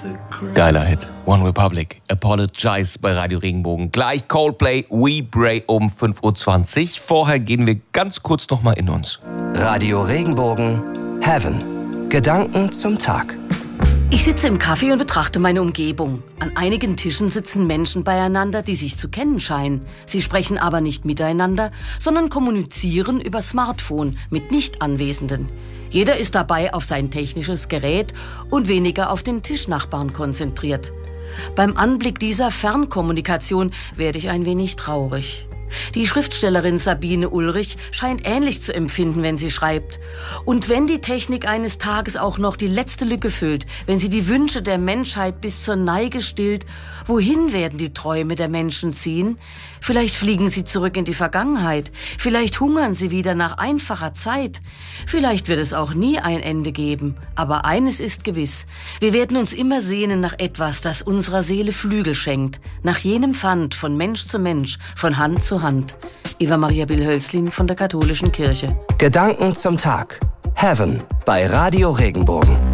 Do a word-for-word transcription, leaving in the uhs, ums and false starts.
Geiler Hit. One Republic, Apologize bei Radio Regenbogen. Gleich Coldplay, We Pray um fünf Uhr zwanzig. Vorher gehen wir ganz kurz noch mal in uns. Radio Regenbogen, Heaven. Gedanken zum Tag. Ich sitze im Café und betrachte meine Umgebung. An einigen Tischen sitzen Menschen beieinander, die sich zu kennen scheinen. Sie sprechen aber nicht miteinander, sondern kommunizieren über Smartphone mit Nicht-Anwesenden. Jeder ist dabei auf sein technisches Gerät und weniger auf den Tischnachbarn konzentriert. Beim Anblick dieser Fernkommunikation werde ich ein wenig traurig. Die Schriftstellerin Sabine Ulrich scheint ähnlich zu empfinden, wenn sie schreibt. Und wenn die Technik eines Tages auch noch die letzte Lücke füllt, wenn sie die Wünsche der Menschheit bis zur Neige stillt, wohin werden die Träume der Menschen ziehen? Vielleicht fliegen sie zurück in die Vergangenheit. Vielleicht hungern sie wieder nach einfacher Zeit. Vielleicht wird es auch nie ein Ende geben. Aber eines ist gewiss. Wir werden uns immer sehnen nach etwas, das unserer Seele Flügel schenkt. Nach jenem Pfand von Mensch zu Mensch, von Hand zu Hand. Eva Maria Bill-Hölzlin von der Katholischen Kirche. Gedanken zum Tag. Heaven bei Radio Regenbogen.